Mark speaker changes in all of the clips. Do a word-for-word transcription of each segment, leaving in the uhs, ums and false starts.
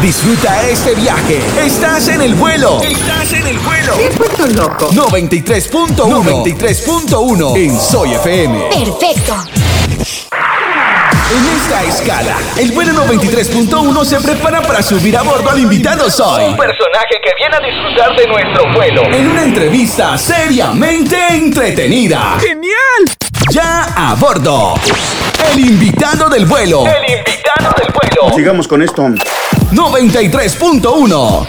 Speaker 1: Disfruta este viaje. Estás en el vuelo. Estás en el vuelo.
Speaker 2: ¿Te has vuelto loco?
Speaker 1: noventa y tres punto uno. noventa y tres punto uno en Soy F M.
Speaker 2: Perfecto.
Speaker 1: En esta escala, el vuelo noventa y tres punto uno se prepara para subir a bordo al invitado Soy. Un personaje que viene a disfrutar de nuestro vuelo. En una entrevista seriamente entretenida. ¡Genial! Ya a bordo. El invitado del vuelo. El invitado del vuelo.
Speaker 3: Sigamos con esto.
Speaker 1: noventa y tres punto uno.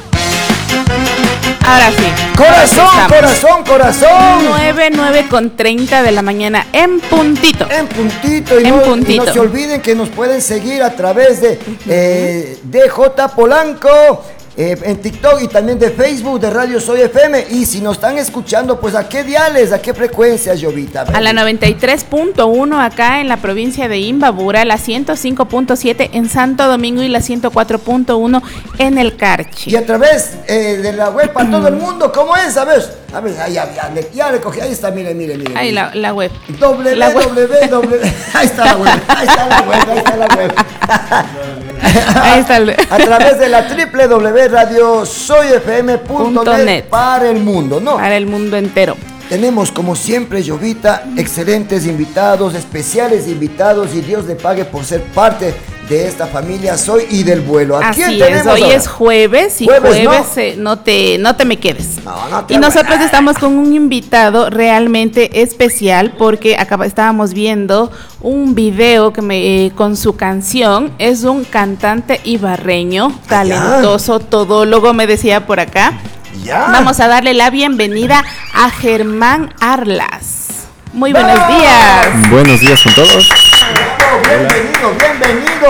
Speaker 4: Ahora sí.
Speaker 5: Corazón, corazón, corazón.
Speaker 4: nueve, nueve con treinta de la mañana en puntito.
Speaker 5: En puntito. Y,
Speaker 4: en
Speaker 5: no,
Speaker 4: puntito.
Speaker 5: y no se olviden que nos pueden seguir a través de eh, D J Polanco. Eh, en TikTok y también de Facebook de Radio Soy F M. Y si nos están escuchando, pues ¿a qué diales, a qué frecuencias, Jovita?
Speaker 4: A la noventa y tres punto uno acá en la provincia de Imbabura, la ciento cinco punto siete en Santo Domingo y la ciento cuatro punto uno en el Carchi.
Speaker 5: Y a través eh, de la web para todo el mundo, ¿cómo es? A ver, a ver, ahí, ya, ya, le, ya le cogí, ahí está, mire, mire, mire.
Speaker 4: Ahí la, la web.
Speaker 5: W,
Speaker 4: la web.
Speaker 5: W, W, ahí está la web, ahí está la web, ahí está la web.
Speaker 4: Ahí está el...
Speaker 5: A través de la doble u doble u doble u punto radio soy f m punto net para el mundo, ¿no?
Speaker 4: Para el mundo entero.
Speaker 5: Tenemos, como siempre, Jovita, excelentes invitados, especiales invitados, y Dios le pague por ser parte de esta familia Soy y del vuelo. ¿A
Speaker 4: Así
Speaker 5: quién
Speaker 4: es,
Speaker 5: tenemos
Speaker 4: hoy
Speaker 5: ahora?
Speaker 4: es jueves y
Speaker 5: Jueves,
Speaker 4: jueves,
Speaker 5: ¿no?
Speaker 4: eh, no, te, no te me quedes.
Speaker 5: No, no te
Speaker 4: y nosotros
Speaker 5: aguantas.
Speaker 4: estamos con un invitado realmente especial porque acá estábamos viendo un video que me, eh, con su canción. Es un cantante ibarreño, talentoso, todólogo, me decía por acá.
Speaker 5: Ya.
Speaker 4: Vamos a darle la bienvenida a Germán Arlas. Muy buenos
Speaker 5: ¡Vamos!
Speaker 4: días.
Speaker 6: Buenos días con todos.
Speaker 5: Bienvenido, bienvenido.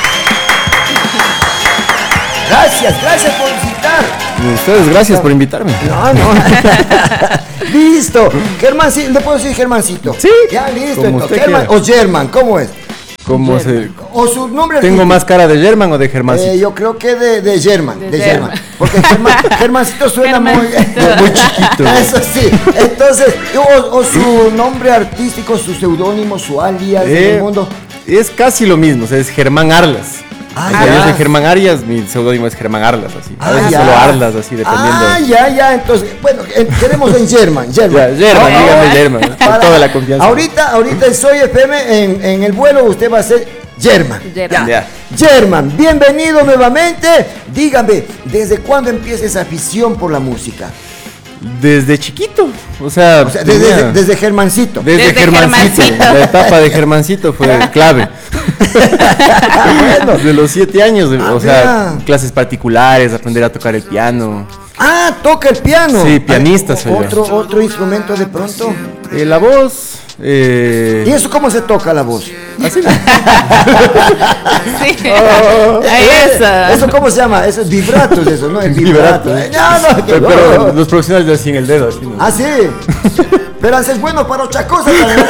Speaker 5: Gracias, gracias por visitar.
Speaker 6: Y ustedes, gracias por invitarme.
Speaker 5: No, no. Listo. Germancito, ¿le puedo decir Germancito?
Speaker 6: Sí.
Speaker 5: Ya, listo.
Speaker 6: Como
Speaker 5: Entonces,
Speaker 6: usted
Speaker 5: German
Speaker 6: quiera.
Speaker 5: o German, ¿cómo es?
Speaker 6: ¿Cómo se...?
Speaker 5: O su nombre.
Speaker 6: ¿Tengo
Speaker 5: artístico.
Speaker 6: más cara de German o de Germancito?
Speaker 5: Eh, yo creo que de, de German, de,
Speaker 4: De
Speaker 5: German.
Speaker 4: German.
Speaker 5: Porque German, Germancito suena muy,
Speaker 4: Germancito.
Speaker 6: Muy chiquito.
Speaker 5: Eso sí. Entonces, o, o su nombre artístico, su seudónimo, su alias en
Speaker 6: Eh,
Speaker 5: el mundo.
Speaker 6: Es casi lo mismo, o sea, es Germán Arlas.
Speaker 5: Ah,
Speaker 6: O sea,
Speaker 5: ya.
Speaker 6: yo soy Germán Arias, mi seudónimo es Germán Arlas, así. A
Speaker 5: Ah,
Speaker 6: veces
Speaker 5: ya.
Speaker 6: solo Arlas, así, dependiendo.
Speaker 5: Ah, ya, ya. Entonces, bueno, eh, queremos en German. German,
Speaker 6: Ya, German,
Speaker 5: Ah,
Speaker 6: dígame
Speaker 5: ah,
Speaker 6: German, con
Speaker 5: para-
Speaker 6: toda la confianza.
Speaker 5: Ahorita, ahorita en Soy F M, en, en el vuelo, usted va a ser German.
Speaker 4: German.
Speaker 5: Ya.
Speaker 6: Ya.
Speaker 5: German, bienvenido nuevamente. Dígame, ¿desde cuándo empieza esa afición por la música?
Speaker 6: Desde chiquito, o sea,
Speaker 5: O sea,
Speaker 6: tenía-
Speaker 5: desde, desde, desde Germancito.
Speaker 6: desde
Speaker 4: Desde
Speaker 6: Germancito,
Speaker 4: Germancito.
Speaker 6: la etapa de Germancito fue clave.
Speaker 5: Bueno.
Speaker 6: Desde los siete años,
Speaker 5: Ah,
Speaker 6: o sea,
Speaker 5: mira.
Speaker 6: clases particulares, aprender a tocar el piano.
Speaker 5: Ah, toca el piano.
Speaker 6: Sí, pianista soy yo.
Speaker 5: otro, otro instrumento de pronto.
Speaker 6: Eh, la voz, eh,
Speaker 5: ¿Y eso cómo se toca la voz?
Speaker 6: así.
Speaker 4: Sí.
Speaker 5: Oh.
Speaker 4: Ahí está.
Speaker 5: ¿Eso cómo se llama? Eso es vibratos, eso, ¿no? El vibrato.
Speaker 6: Vibrato.
Speaker 5: No, no, que
Speaker 6: Pero, pero
Speaker 5: no.
Speaker 6: los profesionales le hacen el dedo así, ¿no?
Speaker 5: Ah, sí. Pero haces bueno para otra cosa también.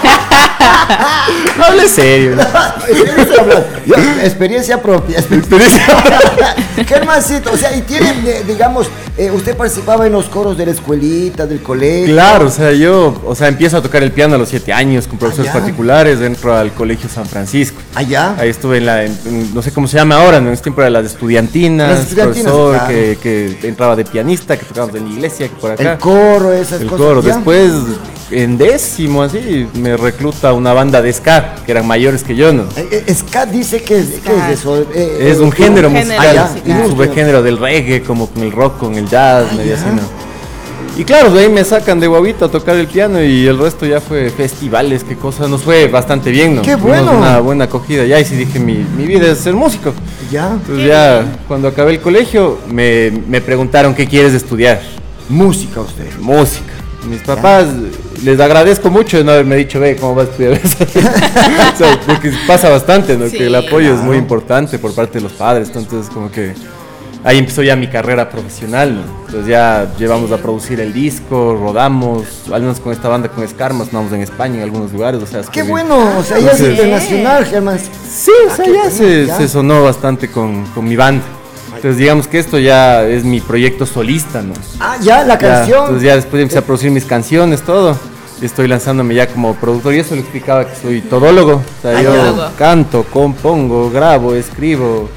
Speaker 6: No hable serio. ¿no?
Speaker 5: Experiencia hablando. Yo, experiencia propia.
Speaker 6: Experiencia.
Speaker 5: Germancito, o sea, y tiene, eh, digamos, eh, usted participaba en los coros de la escuelita, del colegio.
Speaker 6: Claro, o sea, yo, o sea, empiezo a tocar el piano a los siete años con profesores
Speaker 5: Ah, ya.
Speaker 6: particulares, entro al Colegio San Francisco.
Speaker 5: Allá.
Speaker 6: Ahí estuve en la, en- en- no sé cómo se llama ahora, ¿no? En ese tiempo era las estudiantinas,
Speaker 5: Las estudiantinas,
Speaker 6: profesor
Speaker 5: claro.
Speaker 6: que, que entraba de pianista, que tocábamos en la iglesia, que por acá.
Speaker 5: El coro, esas
Speaker 6: El
Speaker 5: cosas.
Speaker 6: coro.
Speaker 5: ¿ya?
Speaker 6: Después, en décimo, así, me recluta una banda de ska, que eran mayores que yo, ¿no?
Speaker 5: Eh, eh, ska dice que es, ¿qué es eso? Eh,
Speaker 6: Es
Speaker 5: eh,
Speaker 6: un género
Speaker 4: un
Speaker 6: musical,
Speaker 4: género
Speaker 5: Ah, ya.
Speaker 4: musical.
Speaker 6: un subgénero del reggae, como con el rock, con el jazz,
Speaker 5: Ah,
Speaker 6: medio
Speaker 5: ya.
Speaker 6: así, ¿no? Y claro, de ahí me sacan de guavito a tocar el piano y el resto ya fue festivales, qué cosa, nos fue bastante bien, ¿no?
Speaker 5: ¡Qué
Speaker 6: Tuvimos
Speaker 5: bueno!
Speaker 6: Una buena acogida, ya, y sí dije, mi, mi vida es ser músico.
Speaker 5: Ya.
Speaker 6: Entonces ya, cuando acabé el colegio, me, me preguntaron, ¿qué quieres estudiar?
Speaker 5: Música usted.
Speaker 6: Música. Mis papás, les agradezco mucho de no haberme dicho, ve, ¿cómo vas a estudiar eso? O sea, porque pasa bastante, ¿no?
Speaker 4: Sí,
Speaker 6: que el apoyo es
Speaker 5: claro.
Speaker 6: muy importante por parte de los padres, entonces como que ahí empezó ya mi carrera profesional, ¿no? Entonces ya llevamos a producir el disco, rodamos, al menos con esta banda, con Escarmas, sonamos en España, en algunos lugares, o sea... es
Speaker 5: Qué
Speaker 6: que-
Speaker 5: bueno, o sea, ya es
Speaker 6: Entonces-
Speaker 5: internacional, Germán.
Speaker 6: Sí, o sea,
Speaker 5: qué
Speaker 6: ya
Speaker 5: bueno,
Speaker 6: se,
Speaker 5: ya.
Speaker 6: se sonó bastante con, con mi banda. Entonces digamos que esto ya es mi proyecto solista, ¿no?
Speaker 5: Ah, ya, la
Speaker 6: Ya,
Speaker 5: canción.
Speaker 6: entonces ya después empecé a producir mis canciones, todo. Y estoy lanzándome ya como productor y eso le explicaba que soy todólogo. O sea,
Speaker 5: Ah,
Speaker 6: yo
Speaker 4: ya.
Speaker 6: canto, compongo, grabo, escribo,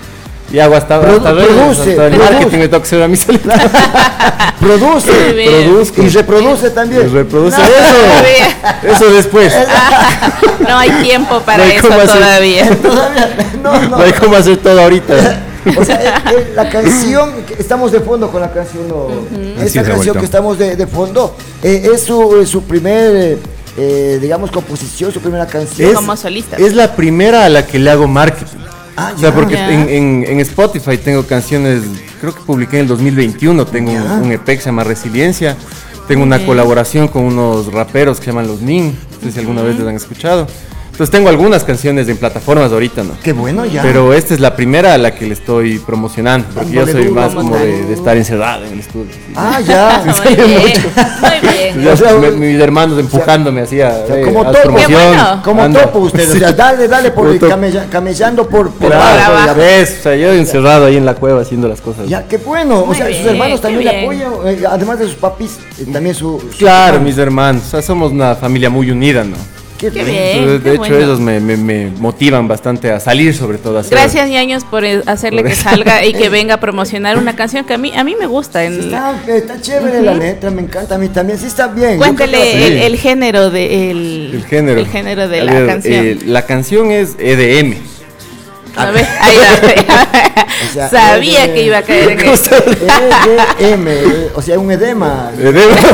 Speaker 6: Y hago hasta,
Speaker 5: Produ-
Speaker 6: hasta redes,
Speaker 5: produce,
Speaker 6: hasta el
Speaker 5: produce.
Speaker 6: marketing me toca hacer a mí solito.
Speaker 5: Produce,
Speaker 4: Muy bien.
Speaker 6: Produzco.
Speaker 5: y reproduce
Speaker 6: Y
Speaker 5: también.
Speaker 6: reproduce
Speaker 4: No,
Speaker 6: eso. Eso después.
Speaker 4: No hay tiempo para
Speaker 6: No hay
Speaker 4: eso
Speaker 6: cómo hacer-
Speaker 4: todavía.
Speaker 5: Todavía, no, no.
Speaker 6: No hay cómo hacer todo ahorita.
Speaker 5: O sea, eh, eh, la canción, que estamos de fondo con la canción, no,
Speaker 6: Así
Speaker 5: esta
Speaker 6: es,
Speaker 5: canción
Speaker 6: abuelito.
Speaker 5: que estamos de, de fondo, eh, es su, eh, su primer, eh, eh, digamos, composición, su primera canción.
Speaker 6: Es,
Speaker 4: Como solista.
Speaker 6: es la primera a la que le hago marketing.
Speaker 5: Ah,
Speaker 6: O sea,
Speaker 5: ya.
Speaker 6: porque
Speaker 4: Ya.
Speaker 6: en, en- en Spotify tengo canciones, creo que publiqué en el dos mil veintiuno, tengo un,
Speaker 5: Ya.
Speaker 6: un E P que se llama Resiliencia, tengo una
Speaker 4: Ok.
Speaker 6: colaboración con unos raperos que se llaman Los Nin, no sé si alguna vez les han escuchado. Entonces tengo algunas canciones en plataformas ahorita, ¿no?
Speaker 5: Qué bueno, ya.
Speaker 6: Pero esta es la primera a la que le estoy promocionando, porque yo
Speaker 5: Dándole
Speaker 6: soy
Speaker 5: duro,
Speaker 6: más como de,
Speaker 5: dándole
Speaker 6: de estar encerrado en el estudio. sí.
Speaker 5: Ah, ya.
Speaker 4: Muy bien, muy bien.
Speaker 6: Ya,
Speaker 5: O sea,
Speaker 6: me- mis hermanos empujándome así a,
Speaker 5: o sea,
Speaker 6: eh,
Speaker 5: como
Speaker 6: haz
Speaker 5: topo.
Speaker 6: promoción.
Speaker 4: Qué bueno.
Speaker 5: Como
Speaker 6: anda.
Speaker 5: topo usted, o sea, dale, dale por
Speaker 6: Como topo.
Speaker 5: camella- camellando por, por
Speaker 6: Claro,
Speaker 5: abajo,
Speaker 4: abajo.
Speaker 5: ya.
Speaker 6: ves, o sea, yo encerrado ahí en la cueva haciendo las cosas.
Speaker 5: Ya, qué bueno. O
Speaker 4: Muy
Speaker 5: sea, sus
Speaker 4: bien,
Speaker 5: hermanos
Speaker 4: qué
Speaker 5: también le
Speaker 4: bien.
Speaker 5: apoyan, eh, además de sus papis, eh, también su. su
Speaker 6: Claro,
Speaker 5: hermano.
Speaker 6: mis hermanos, o sea, somos una familia muy unida, ¿no?
Speaker 5: Qué
Speaker 4: Qué
Speaker 5: bien.
Speaker 4: bien.
Speaker 6: Entonces, de
Speaker 4: qué
Speaker 6: hecho,
Speaker 4: bueno.
Speaker 6: ellos me, me- me motivan bastante a salir, sobre todo a hacer.
Speaker 4: Gracias, ñaños, por eh, hacerle
Speaker 6: Por
Speaker 4: que
Speaker 6: eso.
Speaker 4: salga y que venga a promocionar una canción que a mí a mí me gusta. En la-
Speaker 5: Está, está chévere la letra, me encanta a mí también. Sí, está bien. Yo
Speaker 4: Cuéntele
Speaker 5: creo que va a
Speaker 4: el,
Speaker 5: ser-
Speaker 4: el género de el,
Speaker 6: El género.
Speaker 4: el género de
Speaker 6: A
Speaker 4: la
Speaker 6: ver,
Speaker 4: canción.
Speaker 6: eh, la canción es E D M.
Speaker 4: A ver, ahí va.
Speaker 5: O sea,
Speaker 4: Sabía
Speaker 5: eh,
Speaker 4: que iba a caer en eso.
Speaker 5: E D M, eh, o sea, un edema.
Speaker 6: E D M.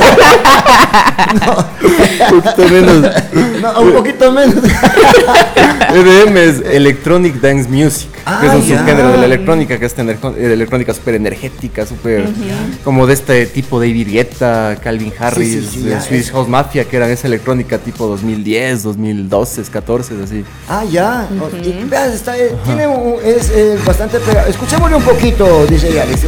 Speaker 6: Un poquito menos.
Speaker 5: No, un poquito menos.
Speaker 6: E D M es Electronic Dance Music, que es
Speaker 5: Ah,
Speaker 6: un
Speaker 5: ya.
Speaker 6: subgénero de la electrónica, que es energó- eh, electrónica súper energética, súper como de este tipo David Guetta, Calvin Harris,
Speaker 5: sí, sí,
Speaker 6: eh,
Speaker 5: ya,
Speaker 6: Swedish
Speaker 5: eso.
Speaker 6: House Mafia, que eran esa electrónica tipo dos mil diez, dos mil doce, catorce, así.
Speaker 5: Ah, ya. Y, veas, está, eh, tiene un, es eh, bastante pegado. Escuchémosle un poquito, D J Alex.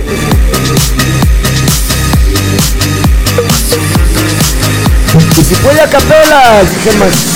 Speaker 5: Y si puede a capela, Germán.